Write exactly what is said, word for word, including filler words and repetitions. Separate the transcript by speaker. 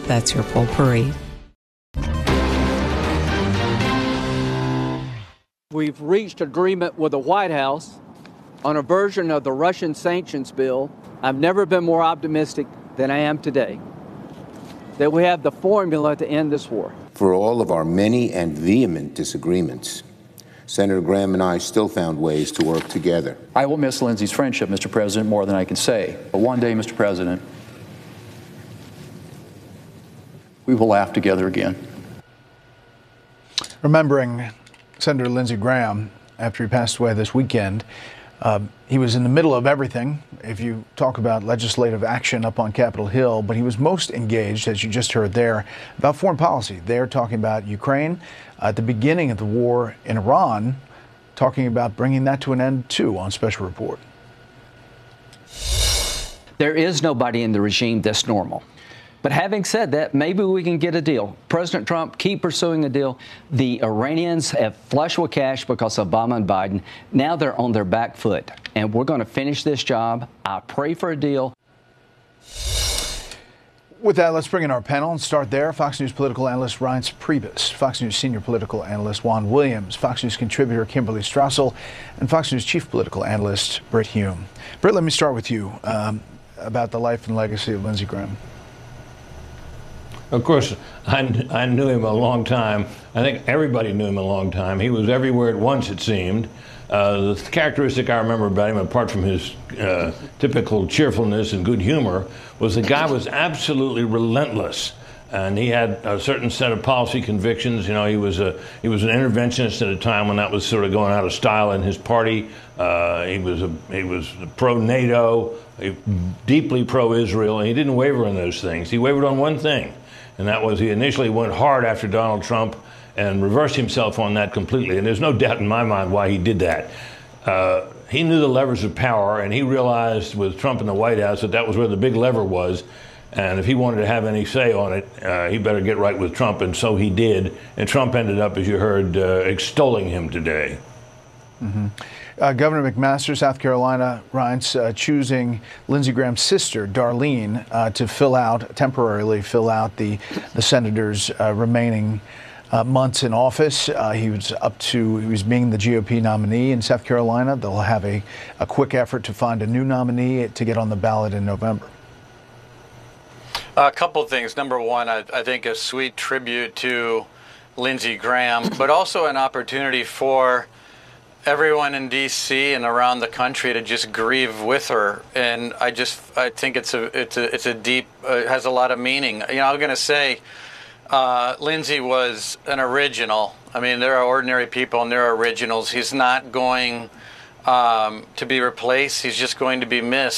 Speaker 1: That's your potpourri.
Speaker 2: We've reached agreement with the White House on a version of the Russian sanctions bill. I've never been more optimistic than I am today that we have the formula to end this war.
Speaker 3: For all of our many and vehement disagreements, Senator Graham and I still found ways to work together.
Speaker 4: I will miss Lindsey's friendship, Mister President, more than I can say. But one day, Mister President, we will laugh together again.
Speaker 5: Remembering Senator Lindsey Graham after he passed away this weekend, uh, he was in the middle of everything, if you talk about legislative action up on Capitol Hill, but he was most engaged, as you just heard there, about foreign policy. They're talking about Ukraine, at the beginning of the war in Iran, talking about bringing that to an end, too, on Special Report.
Speaker 6: There is nobody in the regime that's normal. But having said that, maybe we can get a deal. President Trump, keep pursuing a deal. The Iranians have flush with cash because of Obama and Biden. Now they're on their back foot, and we're going to finish this job. I pray for a deal.
Speaker 5: With that, let's bring in our panel and start there. Fox News political analyst Reince Priebus, Fox News senior political analyst Juan Williams, Fox News contributor Kimberly Strassel, and Fox News chief political analyst Brit Hume. Brit, let me start with you um, about the life and legacy of Lindsey Graham.
Speaker 7: Of course, I, I knew him a long time. I think everybody knew him a long time. He was everywhere at once, it seemed. Uh, the characteristic I remember about him, apart from his uh, typical cheerfulness and good humor, was the guy was absolutely relentless. And he had a certain set of policy convictions. You know, he was a he was an interventionist at a time when that was sort of going out of style in his party. Uh, he was a he was pro-NATO, deeply pro-Israel, and he didn't waver on those things. He wavered on one thing. And that was he initially went hard after Donald Trump and reversed himself on that completely. And there's no doubt in my mind why he did that. Uh, he knew the levers of power, and he realized with Trump in the White House that that was where the big lever was. And if he wanted to have any say on it, uh, he better get right with Trump. And so he did. And Trump ended up, as you heard, uh, extolling him today.
Speaker 5: Mm-hmm. Uh, Governor McMaster, South Carolina, Reince, uh, choosing Lindsey Graham's sister, Darlene, uh, to fill out, temporarily fill out the, the senator's uh, remaining uh, months in office. Uh, he was up to, he was being the G O P nominee in South Carolina. They'll have a, a quick effort to find a new nominee to get on the ballot in November.
Speaker 8: A couple of things. Number one, I, I think a sweet tribute to Lindsey Graham, but also an opportunity for everyone in D C and around the country to just grieve with her, and I just I think it's a it's a it's a deep uh, it has a lot of meaning. You know, I'm going to say uh, Lindsey was an original. I mean, there are ordinary people and there are originals. He's not going um, to be replaced. He's just going to be missed.